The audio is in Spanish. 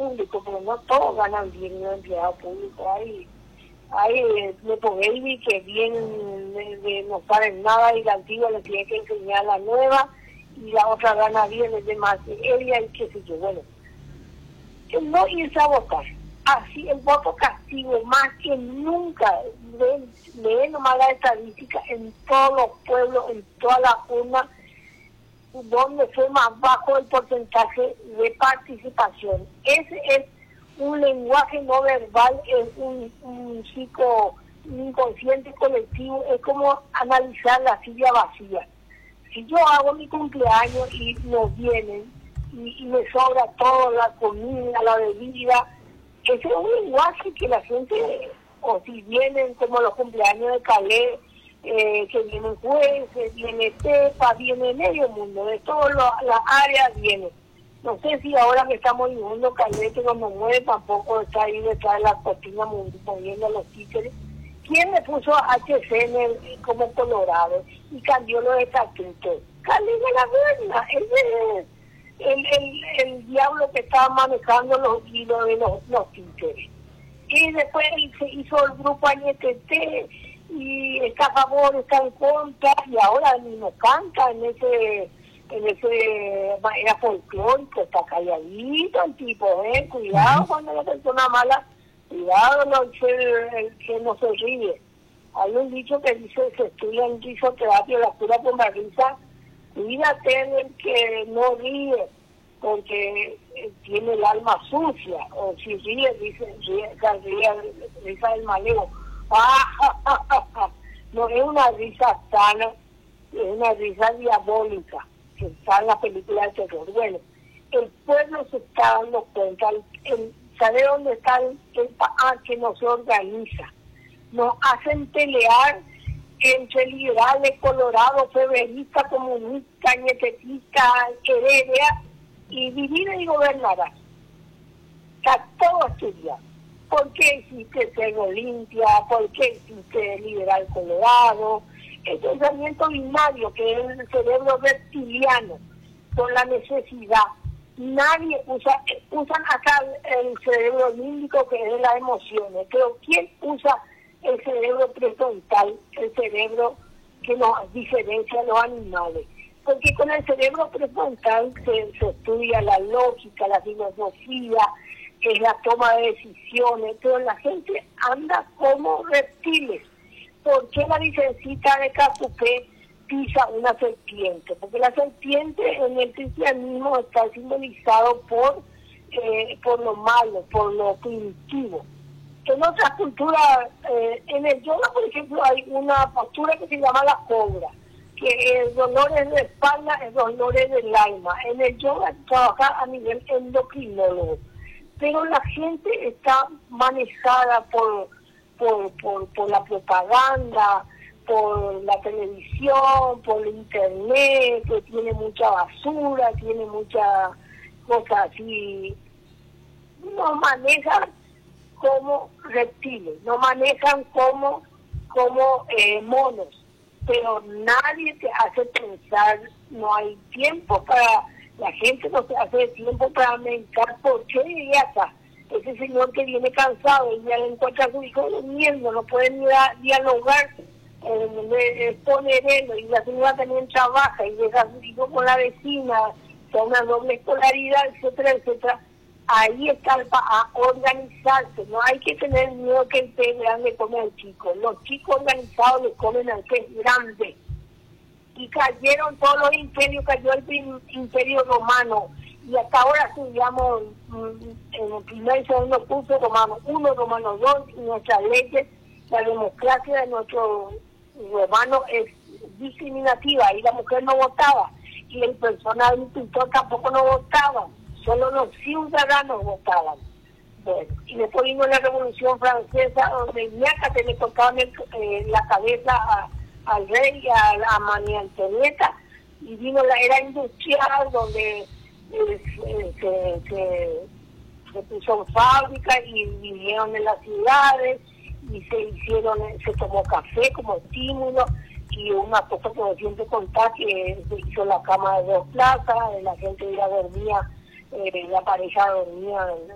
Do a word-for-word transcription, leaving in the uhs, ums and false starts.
público, pero no todos ganan bien los empleados públicos. Hay, hay eh, Nepo Baby que vienen de, de no saben nada y la antigua le tiene que enseñar la nueva, y la otra gana bien, es de más de ella y qué sé yo. Bueno, que no irse a votar. Así el voto castigo, más que nunca, leen lee nomás la estadística en todos los pueblos, en todas las urnas, donde fue más bajo el porcentaje de participación. Ese es un lenguaje no verbal, es un, un psico, un inconsciente colectivo, es como analizar la silla vacía. Si yo hago mi cumpleaños y nos vienen y, y me sobra toda la comida, la bebida, ese es un lenguaje que la gente, o si vienen como los cumpleaños de Calais, eh, que vienen jueces, viene Tepa, viene medio mundo, de todas las áreas viene. No sé si ahora que estamos viviendo Calais, que cuando muere tampoco está ahí detrás de la cortina moviendo los títeres. ¿Quién le puso a H C en el, como Colorado y cambió los estatutos? Calais de la Buena, él es el, el, el diablo que estaba manejando los hilos de los, los títeres. Y después se hizo el grupo Añetete y está a favor, está en contra, y ahora ni nos canta en ese, en ese, era folclórico, está calladito el tipo, eh, cuidado uh-huh. Cuando la persona mala, cuidado no, que, que no se ríe. Hay un dicho que dice, se estudia en risoterapia, la cura con la risa, cuídate del que no ríe, porque eh, tiene el alma sucia, o si ríe, dice, ríe, ríe, risa del maleo. No es una risa sana, es una risa diabólica, que está en la película de terror. Bueno, el pueblo se está dando cuenta, el, el, ¿sabe dónde está el, el ah, que no se organiza? Nos hacen pelear entre liberales, colorados, febreristas, comunistas, ñetetistas, heredia, y vivir y gobernará. Está todo estudiado. ¿Por qué existe Cerro Limpia? ¿Por qué existe Liberal Colorado? El pensamiento binario, que es el cerebro reptiliano, con la necesidad. Nadie usa, usan acá el cerebro límbico, que es de las emociones, pero ¿quién usa el cerebro prefrontal, el cerebro que nos diferencia a los animales? Porque con el cerebro prefrontal se, se estudia la lógica, la filosofía, es la toma de decisiones, pero la gente anda como reptiles. ¿Por qué la licencita de Cafupé pisa una serpiente? Porque la serpiente en el cristianismo está simbolizado por, eh, por lo malo, por lo primitivo. En otras culturas, eh, en el yoga, por ejemplo, hay una postura que se llama la cobra, que el dolor es de espalda, el dolor es del alma. En el yoga trabaja a nivel endocrinólogo. Pero la gente está manejada por, por, por, por la propaganda, por la televisión, por el internet, que tiene mucha basura, tiene muchas cosas así. Nos manejan como reptiles, nos manejan como, como eh, monos, pero nadie te hace pensar, no hay tiempo para... La gente no se hace tiempo para meditar por qué llegué acá. Ese señor que viene cansado y ya le encuentra a su hijo durmiendo, no puede ni a, dialogar, eh, le, le pone hereno, y la señora también trabaja y deja a su hijo con la vecina, con una doble escolaridad, etcétera, etcétera. Ahí está para organizarse. No hay que tener miedo que el pez grande come al chico. Los chicos organizados le comen al pez grande. Y cayeron todos los imperios, cayó el imperio romano, y hasta ahora estudiamos en el primer y segundo curso romano uno, romano dos, y nuestras leyes, la democracia de nuestro romano es discriminativa, y la mujer no votaba, y el personal instructor tampoco no votaba, solo los ciudadanos votaban. Bueno, y después vino la Revolución Francesa, donde ñácate le tocaban el, eh, la cabeza a al rey, a, a María Antonieta, y vino la era industrial, donde eh, se, se, se, se puso fábricas y vinieron en las ciudades, y se hicieron, se tomó café como estímulo, y una cosa que me siento contar, que se hizo la cama de dos plazas, la gente ya dormía, eh, la pareja dormía